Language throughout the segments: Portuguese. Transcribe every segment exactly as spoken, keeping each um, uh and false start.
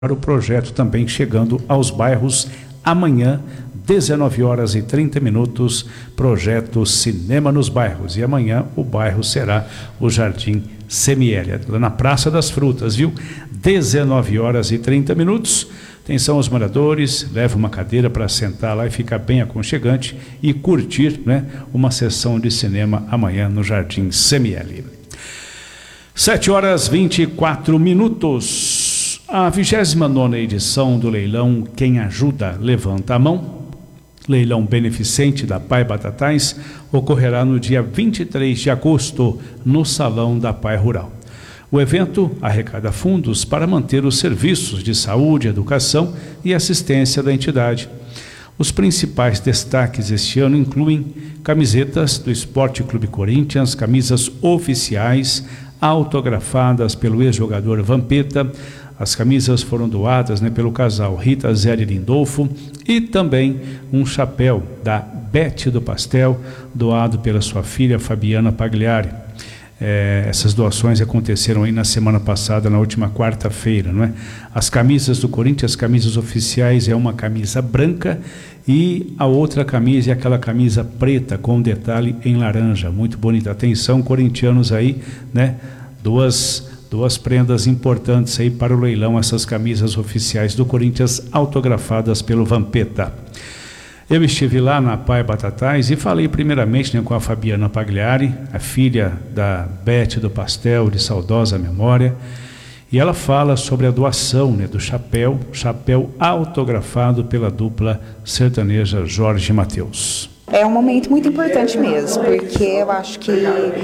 o projeto também chegando aos bairros amanhã, dezenove horas e trinta minutos, projeto Cinema nos Bairros. E amanhã o bairro será o Jardim Semiélia, na Praça das Frutas, viu? dezenove horas e trinta minutos. Atenção aos moradores, leva uma cadeira para sentar lá e ficar bem aconchegante e curtir, né, uma sessão de cinema amanhã no Jardim Semiélia. sete horas e vinte e quatro minutos. A vigésima nona edição do leilão Quem Ajuda Levanta a Mão, leilão beneficente da Pai Batatais, ocorrerá no dia vinte e três de agosto, no Salão da Pai Rural. O evento arrecada fundos para manter os serviços de saúde, educação e assistência da entidade. Os principais destaques este ano incluem camisetas do Esporte Clube Corinthians, camisas oficiais, autografadas pelo ex-jogador Vampeta. As camisas foram doadas, né, pelo casal Rita Zé e Lindolfo, e também um chapéu da Bete do Pastel, doado pela sua filha Fabiana Pagliari. É, essas doações aconteceram aí na semana passada, na última quarta-feira, não é? As camisas do Corinthians, camisas oficiais, é uma camisa branca e a outra camisa é aquela camisa preta com detalhe em laranja, muito bonita. Atenção, corintianos aí, né? Duas Duas prendas importantes aí para o leilão, essas camisas oficiais do Corinthians autografadas pelo Vampeta. Eu estive lá na Pai Batatais e falei primeiramente, né, com a Fabiana Pagliari, a filha da Bete do Pastel, de saudosa memória, e ela fala sobre a doação, né, do chapéu, chapéu autografado pela dupla sertaneja Jorge Mateus. É um momento muito importante mesmo, porque eu acho que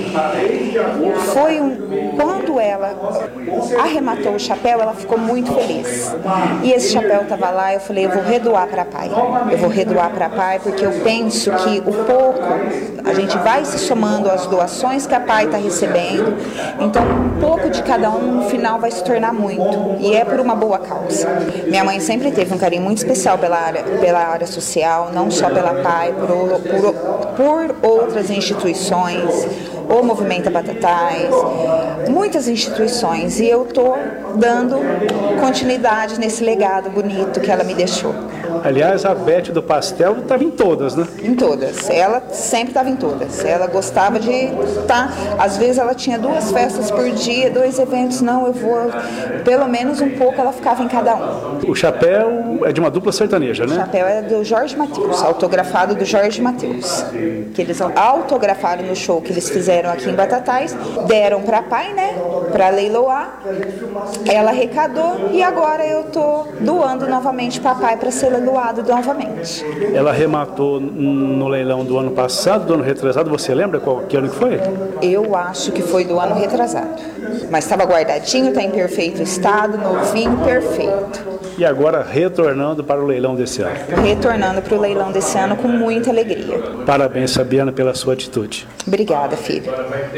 foi um... Quando ela arrematou o chapéu, ela ficou muito feliz. E esse chapéu estava lá, eu falei, eu vou redoar para a Pai. Eu vou redoar para a Pai, porque eu penso que o pouco, a gente vai se somando às doações que a Pai está recebendo. Então, um pouco de cada um, no final, vai se tornar muito. E é por uma boa causa. Minha mãe sempre teve um carinho muito especial pela área, pela área social, não só pela Pai, por Por, por outras instituições, o Movimento Batatais, muitas instituições, e eu estou dando continuidade nesse legado bonito que ela me deixou. Aliás, a Bete do Pastel estava em todas, né? Em todas, ela sempre estava em todas, ela gostava de estar, às vezes ela tinha duas festas por dia, dois eventos, não, eu vou, pelo menos um pouco ela ficava em cada um. O chapéu é de uma dupla sertaneja, né? O chapéu é do Jorge Mateus, autografado do Jorge Mateus, que eles autografaram no show que eles fizeram aqui em Batatais, deram para a Pai, né, para leiloar, ela arrecadou e agora eu tô doando novamente para a Pai para ser leiloado novamente. Ela arrematou no leilão do ano passado, do ano retrasado, você lembra qual que ano que foi? Eu acho que foi do ano retrasado, mas estava guardadinho, está em perfeito estado, novinho, perfeito. E agora retornando para o leilão desse ano. Retornando para o leilão desse ano com muita alegria. Parabéns, Fabiana, pela sua atitude. Obrigada, filho.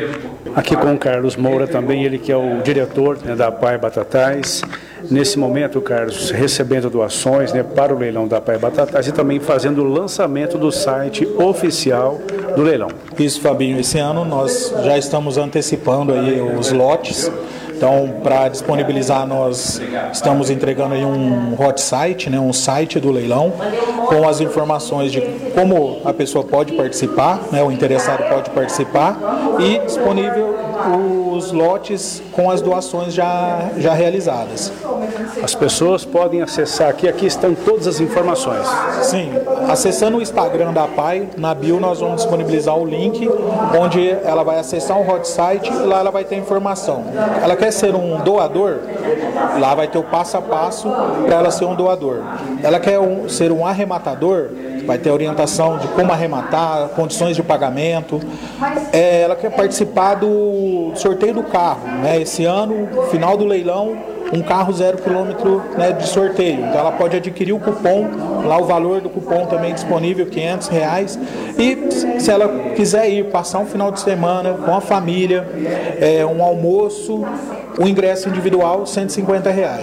Aqui com o Carlos Moura também, ele que é o diretor, né, da Pai Batatais. Nesse momento, Carlos, recebendo doações, né, para o leilão da Pai Batatais e também fazendo o lançamento do site oficial do leilão. Isso, Fabinho. Esse ano nós já estamos antecipando aí os lotes. Então, para disponibilizar, nós estamos entregando aí um hot site, né, um site do leilão, com as informações de como a pessoa pode participar, né, o interessado pode participar, e disponível os lotes com as doações já, já realizadas. As pessoas podem acessar aqui, aqui estão todas as informações. Sim, acessando o Instagram da Pai, na bio nós vamos disponibilizar o link, onde ela vai acessar um hot site e lá ela vai ter informação. Ela quer ser um doador, lá vai ter o passo a passo para ela ser um doador. Ela quer um, ser um arrematador, vai ter orientação de como arrematar, condições de pagamento. É, ela quer participar do sorteio do carro, né? Esse ano, final do leilão, um carro zero quilômetro, né, de sorteio. Então ela pode adquirir o cupom, lá o valor do cupom também disponível, quinhentos reais. E se ela quiser ir passar um final de semana com a família, é, um almoço, o ingresso individual, cento e cinquenta reais.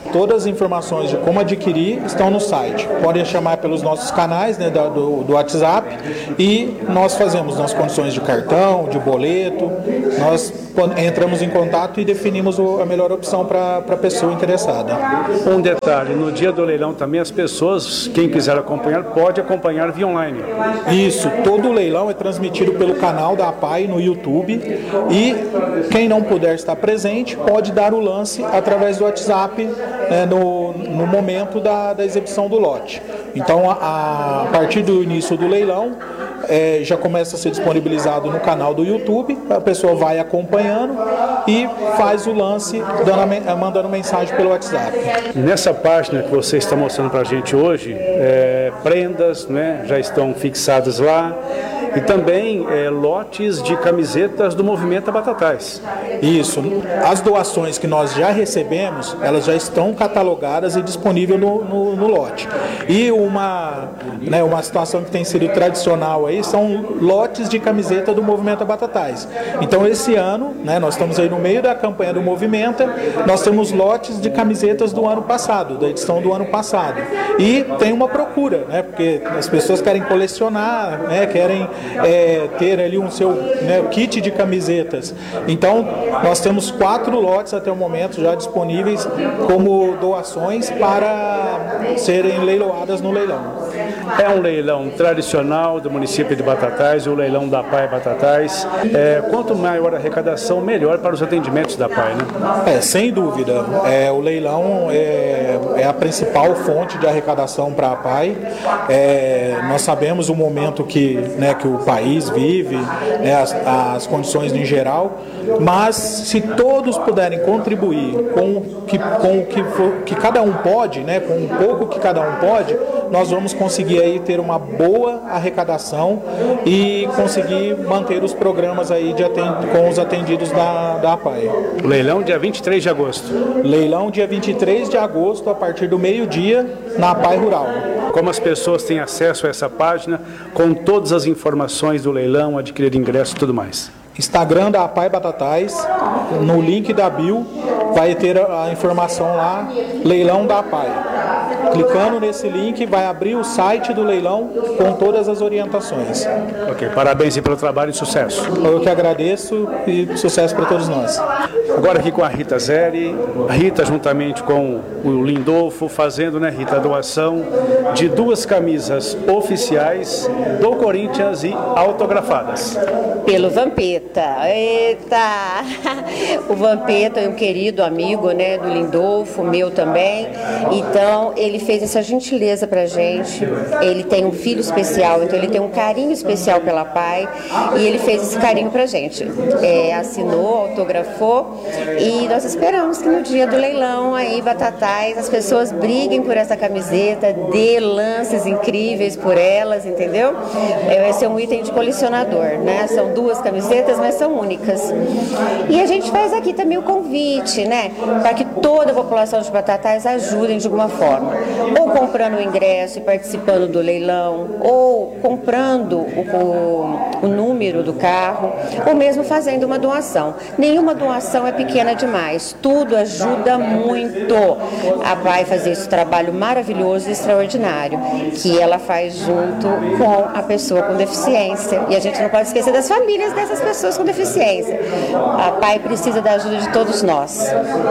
todas as informações de como adquirir estão no site. Podem chamar pelos nossos canais, né, do, do WhatsApp, e nós fazemos nas condições de cartão, de boleto, nós entramos em contato e definimos a melhor opção para a pessoa interessada. Um detalhe, no dia do leilão também as pessoas, quem quiser acompanhar, pode acompanhar via online. Isso, todo o leilão é transmitido pelo canal da A P A I no YouTube, e quem não puder estar presente pode dar o lance através do WhatsApp, né, no, no momento da, da exibição do lote. Então, a, a partir do início do leilão, É, já começa a ser disponibilizado no canal do YouTube, a pessoa vai acompanhando e faz o lance dando, mandando mensagem pelo WhatsApp. Nessa página que você está mostrando para a gente hoje, é, prendas, né, já estão fixadas lá, e também é, lotes de camisetas do Movimento Batatais. Isso, as doações que nós já recebemos, elas já estão catalogadas e disponíveis no, no, no lote. E uma, né, uma situação que tem sido tradicional aí são lotes de camiseta do Movimento Batatais. Então esse ano, né, nós estamos aí no meio da campanha do Movimento, nós temos lotes de camisetas do ano passado, da edição do ano passado. E tem uma procura, né, porque as pessoas querem colecionar, né, querem é, ter ali um seu, né, kit de camisetas. Então nós temos quatro lotes até o momento já disponíveis como doações para serem leiloadas no leilão. É um leilão tradicional do município de Batatais, o leilão da A P A I Batatais. É, quanto maior a arrecadação, melhor para os atendimentos da A P A I, né? É, sem dúvida. É, o leilão é, é a principal fonte de arrecadação para a A P A I. É, nós sabemos o momento que, né, que o país vive, né, as, as condições em geral, mas se todos puderem contribuir com o que, com o que, que cada um pode, né, com um pouco que cada um pode, nós vamos conseguir aí ter uma boa arrecadação e conseguir manter os programas aí de atend... com os atendidos da, da A P A I. Leilão dia vinte e três de agosto. Leilão dia vinte e três de agosto, a partir do meio-dia, na A P A I Rural. Como as pessoas têm acesso a essa página, com todas as informações do leilão, adquirir ingresso e tudo mais? Instagram da A P A I Batatais, no link da bio, vai ter a informação lá, leilão da A P A I. Clicando nesse link, vai abrir o site do leilão com todas as orientações. Ok, parabéns pelo trabalho e sucesso. Eu que agradeço e sucesso para todos nós. Agora aqui com a Rita Zeri, a Rita juntamente com o Lindolfo, fazendo, né, Rita, a doação de duas camisas oficiais do Corinthians e autografadas. Pelo Vampeta. Eita! O Vampeta é um querido amigo, né, do Lindolfo, meu também. Então, ele fez essa gentileza pra gente. Ele tem um filho especial, então ele tem um carinho especial pela A P A I, e ele fez esse carinho pra gente. É, assinou, autografou, e nós esperamos que no dia do leilão aí, Batatais, as pessoas briguem por essa camiseta, dê lances incríveis por elas, entendeu? É, vai ser um item de colecionador, né? São duas camisetas, mas são únicas. E a gente faz aqui também o convite, né, para que toda a população de Batatais ajudem de alguma forma, ou comprando o ingresso e participando do leilão, ou comprando o, o, o número do carro, ou mesmo fazendo uma doação. Nenhuma doação é pequena demais, tudo ajuda muito. A vai fazer esse trabalho maravilhoso e extraordinário, que ela faz junto com a pessoa com deficiência. E a gente não pode esquecer das famílias dessas pessoas com deficiência. A P A I precisa da ajuda de todos nós.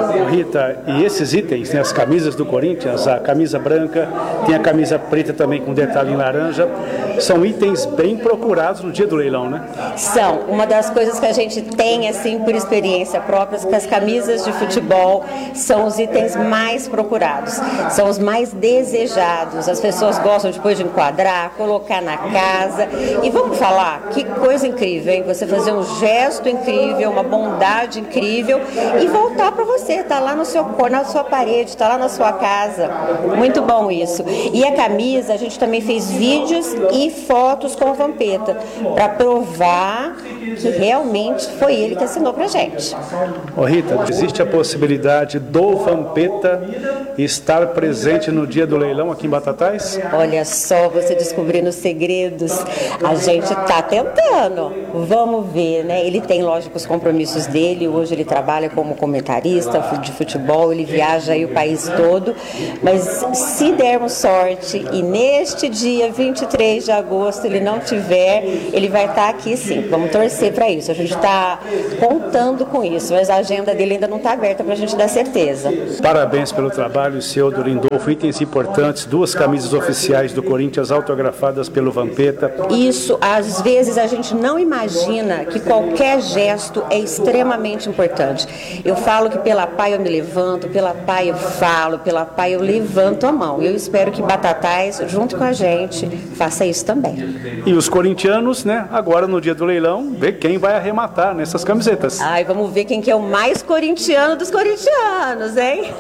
Rita, e esses itens, né, as camisas do Corinthians, a camisa branca, tem a camisa preta também com detalhe em laranja, são itens bem procurados no dia do leilão, né? São. Uma das coisas que a gente tem, assim, por experiência própria, que as camisas de futebol são os itens mais procurados, são os mais desejados. As pessoas gostam depois de enquadrar, colocar na casa. E vamos falar, que coisa incrível, hein? Você fazer um gesto incrível, uma bondade incrível e voltar para você, tá lá no seu, na sua parede, tá lá na sua casa. Muito bom isso. E a camisa, a gente também fez vídeos e fotos com o Vampeta, para provar que realmente foi ele que assinou pra gente. Ô Rita, existe a possibilidade do Vampeta estar presente no dia do leilão aqui em Batatais? Olha só, você descobrindo os segredos. A gente tá tentando. Vamos ver, né? Ele tem, lógico, os compromissos dele. Hoje ele trabalha como comentarista de futebol, ele viaja aí o país todo. Mas se dermos sorte e neste dia vinte e três de agosto ele não tiver, ele vai estar aqui sim. Vamos torcer para isso. A gente está contando com isso, mas a agenda dele ainda não está aberta para a gente dar certeza. Parabéns pelo trabalho seu, do Lindolfo. Itens importantes, duas camisas oficiais do Corinthians autografadas pelo Vampeta. Isso, às vezes a gente não imagina que qualquer gesto é extremamente importante. Eu falo que pela P A I eu me levanto, pela P A I eu falo, pela P A I eu levanto a mão. E eu espero que Batatais, junto com a gente, faça isso também. E os corintianos, né, agora no dia do leilão, ver quem vai arrematar nessas camisetas. Ai, vamos ver quem que é o mais corintiano dos corintianos, hein?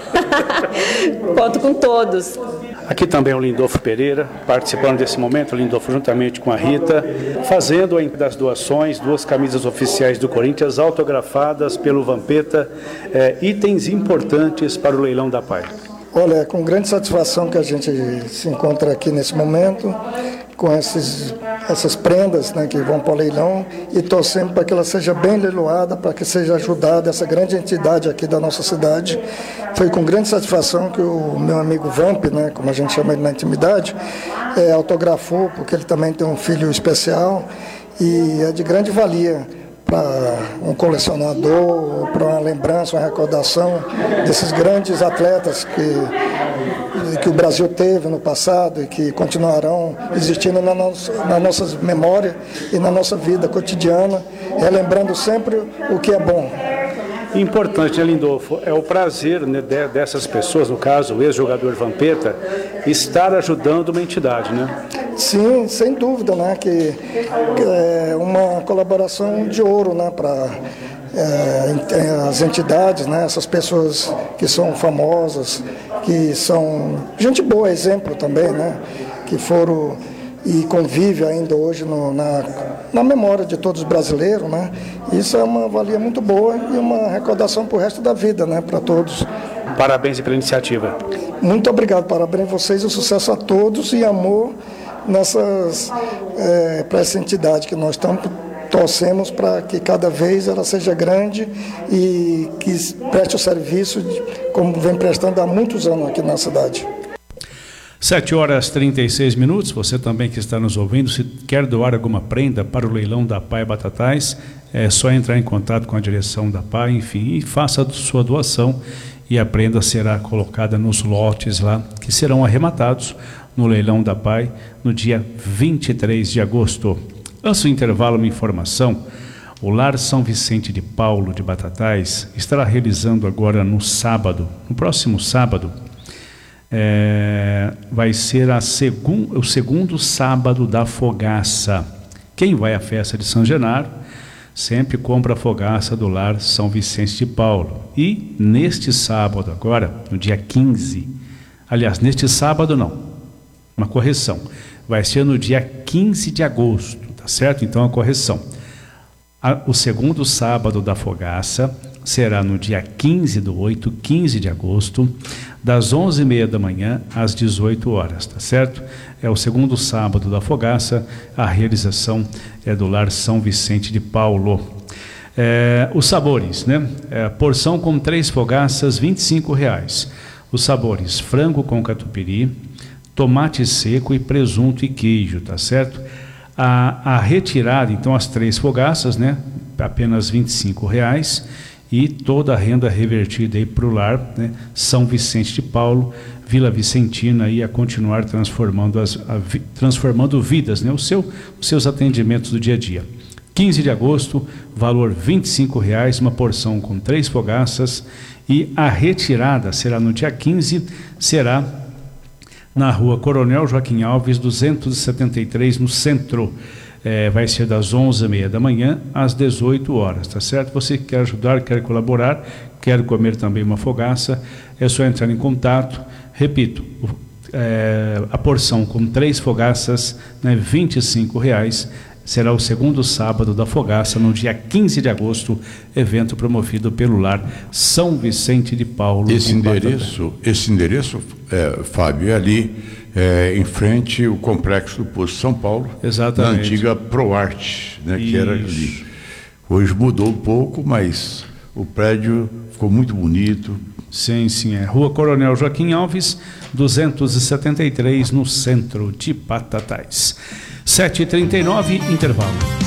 Conto com todos. Aqui também o Lindolfo Pereira, participando desse momento, o Lindolfo juntamente com a Rita, fazendo das doações, duas camisas oficiais do Corinthians, autografadas pelo Vampeta, é, itens importantes para o leilão da P A I. Olha, é com grande satisfação que a gente se encontra aqui nesse momento, com esses, essas prendas, né, que vão para o leilão, e torcendo para que ela seja bem leiloada, para que seja ajudada essa grande entidade aqui da nossa cidade. Foi com grande satisfação que o meu amigo Vamp, né, como a gente chama ele na intimidade, é, autografou, porque ele também tem um filho especial, e é de grande valia para um colecionador, para uma lembrança, uma recordação desses grandes atletas que, que o Brasil teve no passado e que continuarão existindo na, nossa, na nossa memória e na nossa vida cotidiana, relembrando sempre o que é bom. Importante, né, Lindolfo? É o prazer, né, dessas pessoas, no caso, o ex-jogador Vampeta, estar ajudando uma entidade, né? Sim, sem dúvida, né? Que, que é uma colaboração de ouro, né? Para é, as entidades, né? Essas pessoas que são famosas, que são gente boa, exemplo também, né? Que foram e convive ainda hoje no, na, na memória de todos os brasileiros, né? Isso é uma valia muito boa e uma recordação para o resto da vida, né? Para todos. Parabéns pela iniciativa. Muito obrigado, parabéns a vocês, e sucesso a todos e amor nessas é, para essa entidade que nós estamos torcemos para que cada vez ela seja grande e que preste o serviço de, como vem prestando há muitos anos aqui na cidade. sete horas e trinta e seis minutos, você também que está nos ouvindo, se quer doar alguma prenda para o leilão da P A I Batatais, é só entrar em contato com a direção da P A I, enfim, e faça a sua doação e a prenda será colocada nos lotes lá, que serão arrematados no leilão da P A I no dia vinte e três de agosto. Antes do intervalo, uma informação: o Lar São Vicente de Paulo de Batatais estará realizando agora no sábado, no próximo sábado, é, vai ser a segun, o segundo sábado da fogaça. Quem vai à festa de São Genaro sempre compra a fogaça do Lar São Vicente de Paulo. E neste sábado agora, no dia quinze, aliás, neste sábado não, uma correção, vai ser no dia quinze de agosto, tá certo? Então a correção, a, o segundo sábado da fogaça será no dia quinze do oito, quinze de agosto, das onze e meia da manhã às dezoito horas, tá certo? É o segundo sábado da fogaça, a realização é do Lar São Vicente de Paulo. É, os sabores, né? É, porção com três fogaças, vinte e cinco reais. Os sabores: frango com catupiry, tomate seco e presunto e queijo, tá certo? A, a retirada, então, as três fogaças, né? Apenas vinte e cinco reais. E toda a renda revertida aí para o Lar, né, São Vicente de Paulo, Vila Vicentina, aí a continuar transformando, as, a, transformando vidas, né, o seu, os seus atendimentos do dia a dia. quinze de agosto, valor vinte e cinco reais, uma porção com três fogaças, e a retirada será no dia quinze, será na rua Coronel Joaquim Alves, duzentos e setenta e três, no centro. É, vai ser das onze e meia da manhã às dezoito horas, tá certo? Você que quer ajudar, quer colaborar, quer comer também uma fogaça, é só entrar em contato. Repito, é, a porção com três fogaças, né, vinte e cinco reais, será o segundo sábado da Fogaça, no dia quinze de agosto, evento promovido pelo Lar São Vicente de Paulo. Esse endereço, esse endereço, é, Fábio, é ali é, em frente ao complexo do Posto São Paulo. Exatamente. Na antiga ProArt, né, que era ali. Hoje mudou um pouco, mas o prédio ficou muito bonito. Sim, sim, é Rua Coronel Joaquim Alves, duzentos e setenta e três, no centro de Batatais. sete e trinta e nove, intervalo.